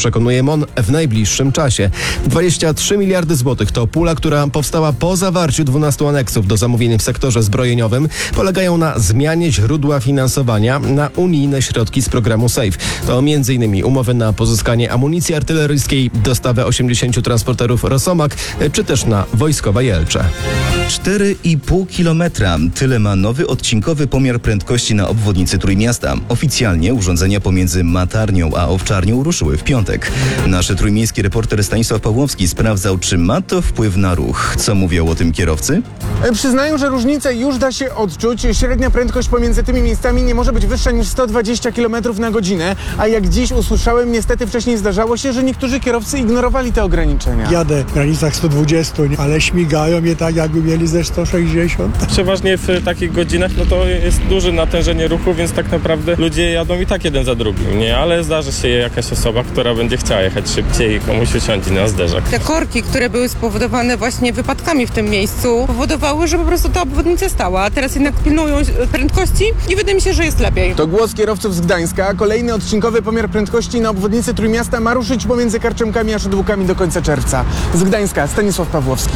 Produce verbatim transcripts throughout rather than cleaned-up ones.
przekonuje M O N, w najbliższym czasie. dwadzieścia trzy miliardy złotych to pula, która powstała po zawarciu dwunastu aneksów do zamówień w sektorze zbrojeniowym. Polegają na zmianie źródła finansowania na unijne środki z programu SAFE. To między innymi umowy na pozyskanie amunicji artyleryjskiej, dostawę osiemdziesięciu transporterów Rosomak, czy też na wojskowe Jelcze. cztery i pół kilometra. Tyle ma nowy odcinkowy pomiar prędkości na obwodnicy Trójmiasta. Oficjalnie urządzenia pomiędzy Matarnią a Owczarnią ruszyły w piątek. Nasz trójmiejski reporter Stanisław Pawłowski sprawdzał, czy ma to wpływ na ruch. Co mówią o tym kierowcy? Przyznają, że różnicę już da się odczuć. Średnia prędkość pomiędzy tymi miejscami nie może być wyższa niż sto dwadzieścia kilometrów na godzinę, a jak dziś usłyszałem, niestety wcześniej zdarzało się, że niektórzy kierowcy ignorowali te ograniczenia. Jadę w granicach sto dwadzieścia, ale śmigają mnie tak, jakby mieli ze sto sześćdziesiąt. Przeważnie w takich godzinach no to jest duże natężenie ruchu, więc tak naprawdę ludzie jadą i tak jeden za drugim, nie? Ale zdarzy się jakaś osoba, która będzie chciała jechać szybciej i komuś usiądzie na zderzak. Te korki, które były spowodowane właśnie wypadkami w tym miejscu, powodowały, że po prostu ta obwodnica stała. A teraz jednak pilnują prędkości i wydaje mi się, że jest lepiej. To głos kierowców z Gdańska. Kolejny odcinkowy pomiar prędkości na obwodnicy Trójmiasta ma ruszyć pomiędzy Karczemkami a Szydłukami do końca czerwca. Z Gdańska Stanisław Pawłowski.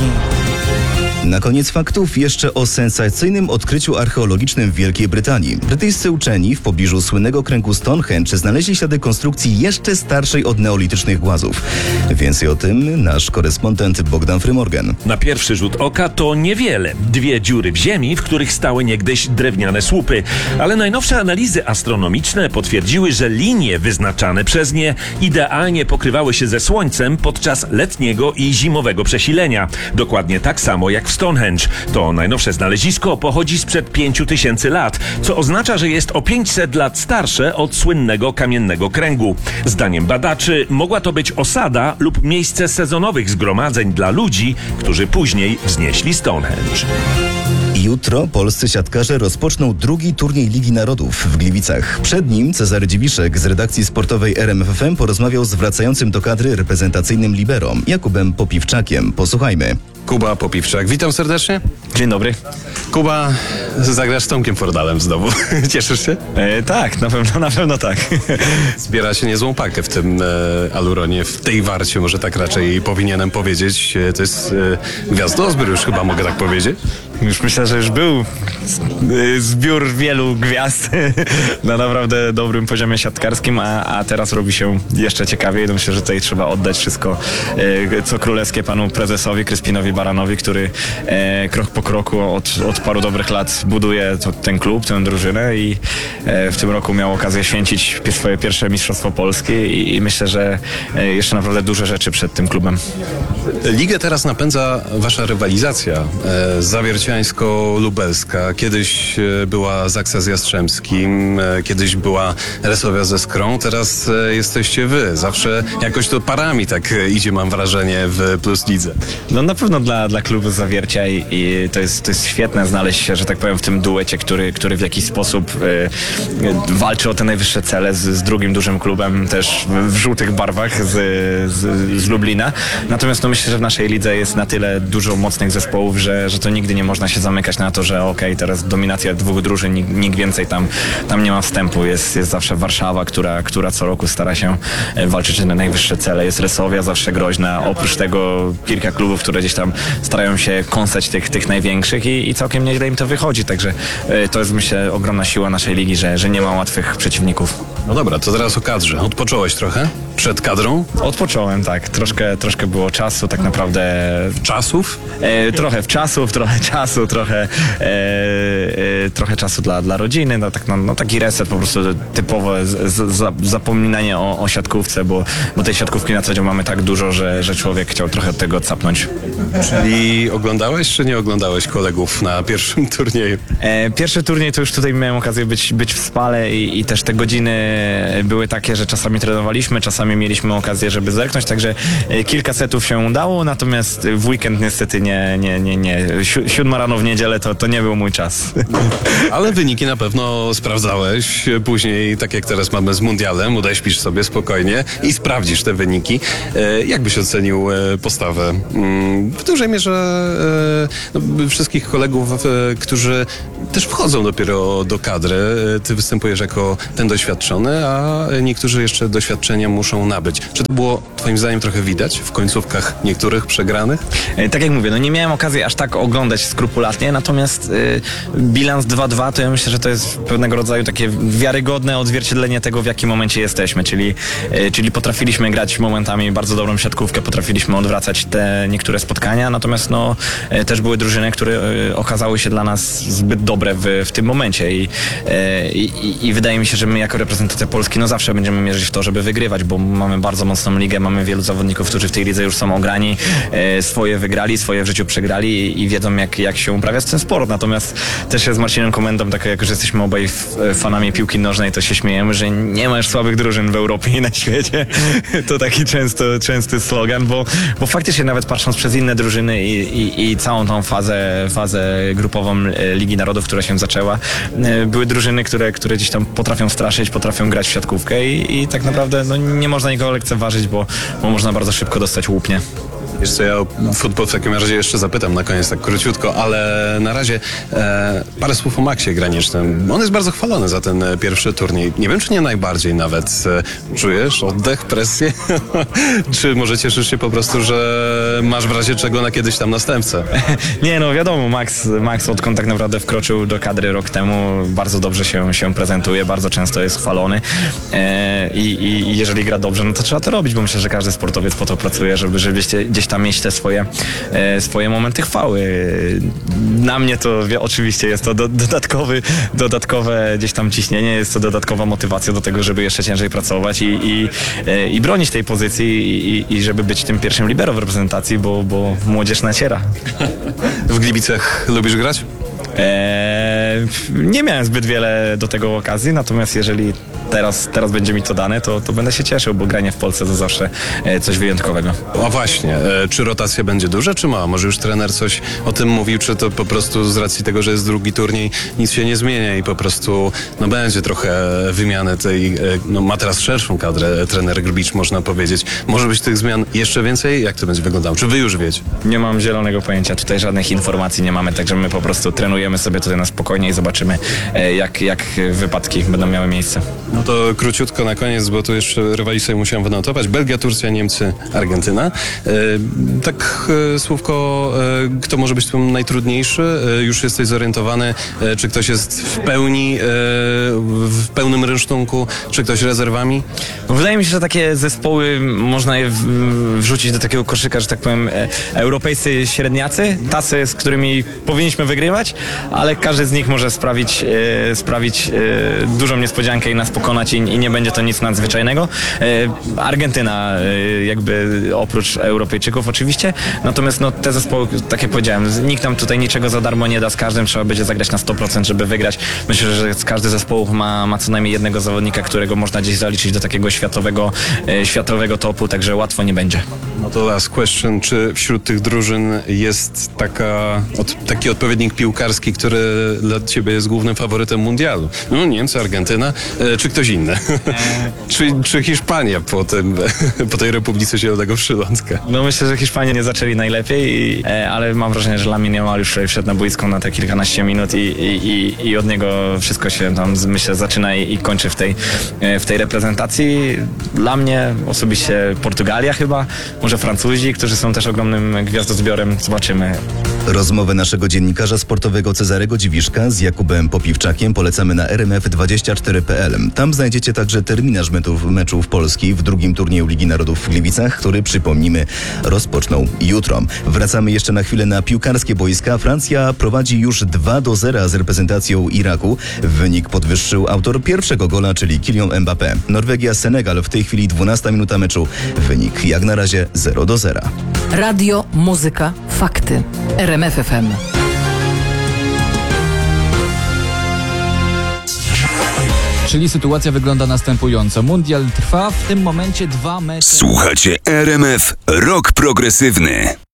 Na koniec faktów jeszcze o sensacyjnym odkryciu archeologicznym w Wielkiej Brytanii. Brytyjscy uczeni w pobliżu słynnego kręgu Stonehenge znaleźli ślady konstrukcji jeszcze starszej od neolitycznych głazów. Więcej o tym nasz korespondent Bogdan Frymorgan. Na pierwszy rzut oka to niewiele. Dwie dziury w ziemi, w których stały niegdyś drewniane słupy. Ale najnowsze analizy astronomiczne potwierdziły, że linie wyznaczane przez nie idealnie pokrywały się ze Słońcem podczas letniego i zimowego przesilenia. Dokładnie tak samo jak w Stonehenge. To najnowsze znalezisko pochodzi sprzed pięciu tysięcy lat, co oznacza, że jest o pięćset lat starsze od słynnego kamiennego kręgu. Zdaniem badaczy mogła to być osada lub miejsce sezonowych zgromadzeń dla ludzi, którzy później wznieśli Stonehenge. Jutro polscy siatkarze rozpoczną drugi turniej Ligi Narodów w Gliwicach. Przed nim Cezary Dziwiszek z redakcji sportowej R M F F M porozmawiał z wracającym do kadry reprezentacyjnym libero Jakubem Popiwczakiem. Posłuchajmy. Kuba Popiwczak, witam serdecznie. Dzień dobry. Kuba, zagrasz z Tomkiem Fordalem znowu. Cieszysz się? E, tak, na pewno, na pewno tak. Zbieracie niezłą pakę w tym e, Aluronie, w tej warcie, może tak raczej powinienem powiedzieć. E, to jest e, gwiazdozbiór, już chyba mogę tak powiedzieć. Już myślę, że już był zbiór wielu gwiazd na naprawdę dobrym poziomie siatkarskim, a, a teraz robi się jeszcze ciekawiej. Myślę, że tutaj trzeba oddać wszystko, e, co królewskie panu prezesowi Kryspinowi Baranowi, który e, krok po kroku od, od paru dobrych lat buduje to, ten klub, tę drużynę i e, w tym roku miał okazję święcić swoje pierwsze Mistrzostwo Polskie i, i myślę, że e, jeszcze naprawdę duże rzeczy przed tym klubem. Ligę teraz napędza wasza rywalizacja e, zawierciańsko-lubelska. Kiedyś e, była Zaksa z Jastrzębskim, e, kiedyś była Resowia ze Skrą, teraz e, jesteście wy. Zawsze jakoś to parami tak e, idzie, mam wrażenie, w Plus Lidze. No na pewno dla, dla klubu Zawiercia i, i to, jest, to jest świetne znaleźć się, że tak powiem, w tym duecie, który, który w jakiś sposób y, walczy o te najwyższe cele z, z drugim dużym klubem, też w, w żółtych barwach z, z, z Lublina. Natomiast no, myślę, że w naszej lidze jest na tyle dużo mocnych zespołów, że, że to nigdy nie można się zamykać na to, że okej, okay, teraz dominacja dwóch drużyn, nikt, nikt więcej tam, tam nie ma wstępu. Jest, jest zawsze Warszawa, która, która co roku stara się walczyć na najwyższe cele. Jest Resowia zawsze groźna. Oprócz tego kilka klubów, które gdzieś tam starają się kąsać tych, tych największych i, i całkiem nieźle im to wychodzi. Także y, to jest, myślę, ogromna siła naszej ligi, że, że nie ma łatwych przeciwników. No dobra, to teraz o kadrze. Odpocząłeś trochę przed kadrą? Odpocząłem, tak. Troszkę, troszkę było czasu, tak naprawdę. Czasów? E, trochę w czasów, trochę czasu, trochę, e, e, trochę czasu dla, dla rodziny. No, tak, no, no taki reset, po prostu typowe z, z, za, zapominanie o, o siatkówce, bo, bo tej siatkówki na co dzień mamy tak dużo, że, że człowiek chciał trochę od tego odsapnąć. Czyli oglądałeś, czy nie oglądałeś kolegów na pierwszym turnieju? E, pierwszy turniej to już tutaj miałem okazję być, być w Spale i, i też te godziny były takie, że czasami trenowaliśmy, czasami mieliśmy okazję, żeby zerknąć, także e, kilka setów się udało, natomiast w weekend niestety nie, nie, nie, nie. Si- siódma rano w niedzielę to, to nie był mój czas. Ale wyniki na pewno sprawdzałeś. Później, tak jak teraz mamy z mundialem, udeśpisz sobie spokojnie i sprawdzisz te wyniki. E, jak byś ocenił e, postawę? Mm, w dużej mierze e, no, wszystkich kolegów, e, którzy też wchodzą dopiero do kadry. E, ty występujesz jako ten doświadczony, a niektórzy jeszcze doświadczenia muszą muszą nabyć. Czy to było twoim zdaniem trochę widać w końcówkach niektórych przegranych? E, Tak jak mówię, no nie miałem okazji aż tak oglądać skrupulatnie, natomiast y, bilans dwa dwa to ja myślę, że to jest pewnego rodzaju takie wiarygodne odzwierciedlenie tego, w jakim momencie jesteśmy, czyli, y, czyli potrafiliśmy grać momentami bardzo dobrą siatkówkę, potrafiliśmy odwracać te niektóre spotkania, natomiast no y, też były drużyny, które y, okazały się dla nas zbyt dobre w, w tym momencie i, y, i, i wydaje mi się, że my jako reprezentacja Polski no zawsze będziemy mierzyć w to, żeby wygrywać, bo mamy bardzo mocną ligę, mamy wielu zawodników, którzy w tej lidze już są ograni, y, swoje wygrali, swoje w życiu przegrali i, i wiedzą jak, jak się uprawia ten sport. Natomiast też jest z Marcinem Komendą, tak jak już jesteśmy obaj f- fanami piłki nożnej, to się śmiejemy, że nie ma już słabych drużyn w Europie i na świecie. To taki często, częsty slogan, bo, bo faktycznie nawet patrząc przez inne drużyny i, i, i całą tą fazę, fazę grupową Ligi Narodów, która się zaczęła, były drużyny, które, które gdzieś tam potrafią straszyć, potrafią grać w siatkówkę i, i tak naprawdę no, nie można nikogo lekceważyć, bo, bo można bardzo szybko dostać łupnie. Wiesz co, ja o futbol w takim razie jeszcze zapytam na koniec tak króciutko, ale na razie e, parę słów o Maxie Granicznym. On jest bardzo chwalony za ten e, pierwszy turniej. Nie wiem, czy nie najbardziej nawet. E, czujesz oddech, presję? Czy może cieszysz się po prostu, że masz w razie czego na kiedyś tam następcę? Nie, no wiadomo, Max, Max odkąd tak naprawdę wkroczył do kadry rok temu, bardzo dobrze się, się prezentuje, bardzo często jest chwalony e, i, i jeżeli gra dobrze, no to trzeba to robić, bo myślę, że każdy sportowiec po to pracuje, żeby, żebyście gdzieś tam mieć te swoje, e, swoje momenty chwały. Na mnie to wie, oczywiście jest to do, dodatkowy, dodatkowe gdzieś tam ciśnienie, jest to dodatkowa motywacja do tego, żeby jeszcze ciężej pracować i, i, e, i bronić tej pozycji i, i, i żeby być tym pierwszym libero w reprezentacji, bo, bo młodzież naciera. W Gliwicach lubisz grać? Eee, nie miałem zbyt wiele do tego okazji, natomiast jeżeli teraz, teraz będzie mi to dane, to, to będę się cieszył, bo granie w Polsce to zawsze e, coś wyjątkowego. A właśnie, e, czy rotacja będzie duża, czy mała? Może już trener coś o tym mówił, czy to po prostu z racji tego, że jest drugi turniej, nic się nie zmienia i po prostu no, będzie trochę wymiany tej, e, no ma teraz szerszą kadrę trener Grbić, można powiedzieć. Może być tych zmian jeszcze więcej? Jak to będzie wyglądało? Czy wy już wiecie? Nie mam zielonego pojęcia, tutaj żadnych informacji nie mamy, także my po prostu trenujemy sobie tutaj na spokojnie i zobaczymy, e, jak, jak wypadki będą miały miejsce. No to króciutko na koniec, bo tu jeszcze rywali sobie musiałem wynotować. Belgia, Turcja, Niemcy, Argentyna. E, tak e, słówko, e, kto może być tu najtrudniejszy? E, już jesteś zorientowany, e, czy ktoś jest w pełni, e, w pełnym rynsztunku, czy ktoś rezerwami? Wydaje mi się, że takie zespoły można je w- wrzucić do takiego koszyka, że tak powiem, e, europejscy średniacy, tacy, z którymi powinniśmy wygrywać, ale każdy z nich może sprawić, e, sprawić e, dużą niespodziankę i nas pokonać i, i nie będzie to nic nadzwyczajnego. E, Argentyna e, jakby oprócz Europejczyków oczywiście, natomiast no, te zespoły, tak jak powiedziałem, z- nikt nam tutaj niczego za darmo nie da, z każdym trzeba będzie zagrać na sto procent, żeby wygrać. Myślę, że z każdy zespołu ma, ma co najmniej jednego zawodnika, którego można gdzieś zaliczyć do takiego światowego, e, światowego topu, także łatwo nie będzie. No to last question, czy wśród tych drużyn jest taka, od, taki odpowiednik piłkarski, który dla ciebie jest głównym faworytem mundialu? No Niemcy, Argentyna, e, czy ktoś inny? czy, czy Hiszpania po, tym, po tej Republice Zielonego Przylądka? No myślę, że Hiszpanie nie zaczęli najlepiej, i, e, ale mam wrażenie, że Lamine Yamal już wszedł na boisko na te kilkanaście minut i, i, i, i od niego wszystko się tam, myślę, zaczyna i, i kończy w tej, e, w tej reprezentacji. Dla mnie osobiście Portugalia chyba, może Francuzi, którzy są też ogromnym gwiazdozbiorem. Zobaczymy. Rozmowę naszego dziennikarza sportowego Cezarego Dziwiszka z Jakubem Popiwczakiem polecamy na r m f dwadzieścia cztery kropka p l. Tam znajdziecie także terminarz meczów, meczów Polski w drugim turnieju Ligi Narodów w Gliwicach, który, przypomnimy, rozpoczną jutro. Wracamy jeszcze na chwilę na piłkarskie boiska. Francja prowadzi już dwa do zera z reprezentacją Iraku. Wynik podwyższył autor pierwszego gola, czyli Kylian Mbappé. Norwegia-Senegal w tej chwili dwunasta minuta meczu. Wynik jak na razie zero do zera. Radio, muzyka, fakty. R M F F M. Czyli sytuacja wygląda następująco. Mundial trwa, w tym momencie dwa mecze... Słuchacie R M F Rock Progresywny.